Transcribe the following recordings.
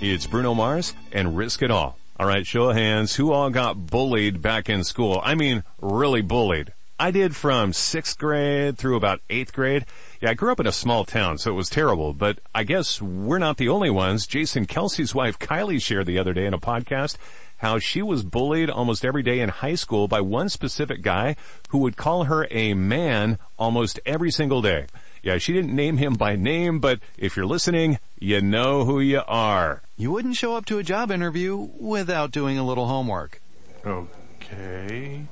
It's Bruno Mars and Risk It All. All right, show of hands. Who all got bullied back in school? I mean, really bullied. I did from 6th grade through about 8th grade. Yeah, I grew up in a small town, so it was terrible, but I guess we're not the only ones. Jason Kelsey's wife, Kylie, shared the other day in a podcast how she was bullied almost every day in high school by one specific guy who would call her a man almost every single day. Yeah, she didn't name him by name, but if you're listening, you know who you are. You wouldn't show up to a job interview without doing a little homework. Okay.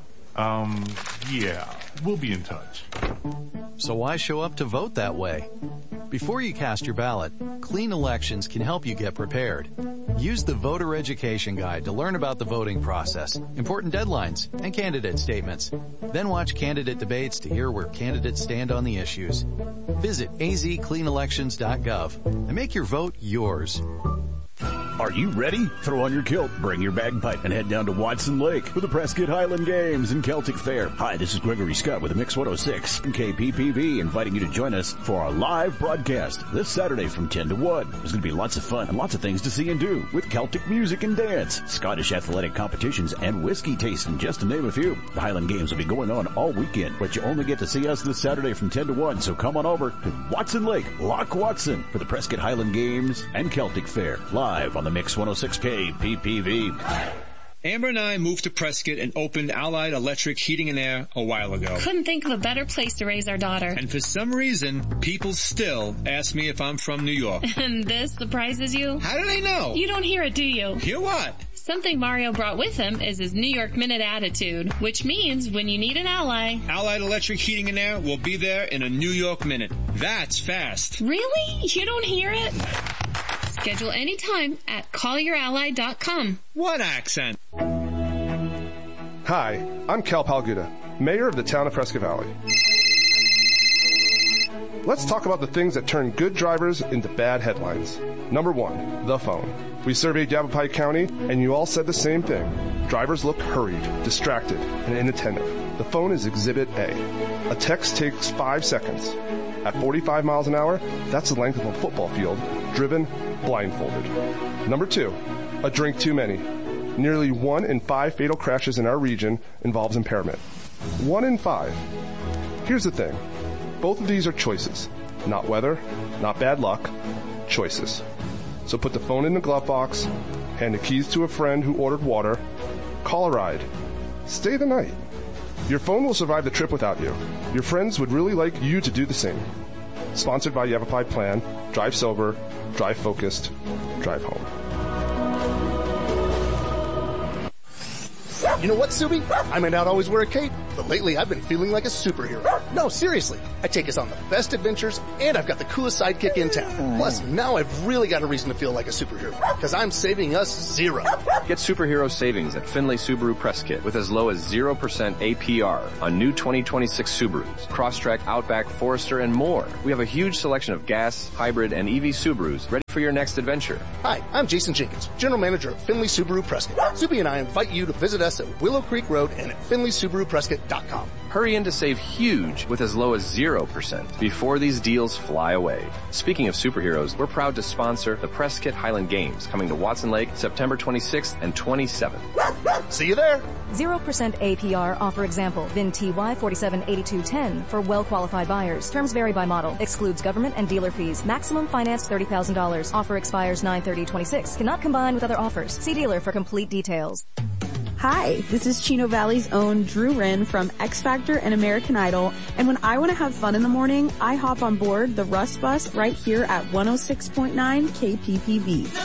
Yeah, we'll be in touch. So why show up to vote that way? Before you cast your ballot, Clean Elections can help you get prepared. Use the Voter Education Guide to learn about the voting process, important deadlines, and candidate statements. Then watch candidate debates to hear where candidates stand on the issues. Visit azcleanelections.gov and make your vote yours. Are you ready? Throw on your kilt, bring your bagpipe, and head down to Watson Lake for the Prescott Highland Games and Celtic Fair. Hi, this is Gregory Scott with the Mix 106 and KPPV, inviting you to join us for our live broadcast this Saturday from 10 to 1. There's going to be lots of fun and lots of things to see and do with Celtic music and dance, Scottish athletic competitions, and whiskey tasting, just to name a few. The Highland Games will be going on all weekend, but you only get to see us this Saturday from 10 to 1, so come on over to Watson Lake, Loch Watson, for the Prescott Highland Games and Celtic Fair, live on the Mix 106K PPV. Amber and I moved to Prescott and opened Allied Electric Heating and Air a while ago. Couldn't think of a better place to raise our daughter. And for some reason, people still ask me if I'm from New York. And this surprises you? How do they know? You don't hear it, do you? Hear what? Something Mario brought with him is his New York Minute attitude, which means when you need an ally... Allied Electric Heating and Air will be there in a New York minute. That's fast. Really? You don't hear it? Schedule any time at callyourally.com. What accent? Hi, I'm Cal Palguda, Mayor of the town of Prescott Valley. Let's talk about the things that turn good drivers into bad headlines. Number 1, the phone. We surveyed Yavapai County, and you all said the same thing. Drivers look hurried, distracted, and inattentive. The phone is Exhibit A. A text takes 5 seconds. At 45 miles an hour, that's the length of a football field, driven blindfolded. Number 2, a drink too many. Nearly 1 in 5 fatal crashes in our region involves impairment. 1 in 5. Here's the thing. Both of these are choices. Not weather, not bad luck, choices. So put the phone in the glove box, hand the keys to a friend who ordered water, call a ride, stay the night. Your phone will survive the trip without you. Your friends would really like you to do the same. Sponsored by Yavapai Plan, Drive Sober, Drive Focused, Drive Home. You know what, Subi? I might not always wear a cape, but lately I've been feeling like a superhero. No, seriously. I take us on the best adventures, and I've got the coolest sidekick in town. Plus, now I've really got a reason to feel like a superhero, because I'm saving us $0. Get superhero savings at Findlay Subaru Prescott with as low as 0% APR on new 2026 Subarus, Crosstrek, Outback, Forester, and more. We have a huge selection of gas, hybrid, and EV Subarus ready for your next adventure. Hi, I'm Jason Jenkins, General Manager of Findlay Subaru Prescott. Subi and I invite you to visit us at Willow Creek Road and at FindlaySubaruPrescott.com. Hurry in to save huge with as low as 0% before these deals fly away. Speaking of superheroes, we're proud to sponsor the Prescott Highland Games coming to Watson Lake September 26th and 27th. See you there. 0% APR offer example. VIN TY 478210 for well-qualified buyers. Terms vary by model. Excludes government and dealer fees. Maximum finance $30,000. Offer expires 9/30/26. Cannot combine with other offers. See dealer for complete details. Hi, this is Chino Valley's own Drew Wren from X Factor and American Idol, and when I want to have fun in the morning, I hop on board the Rust Bus right here at 106.9 KPPV.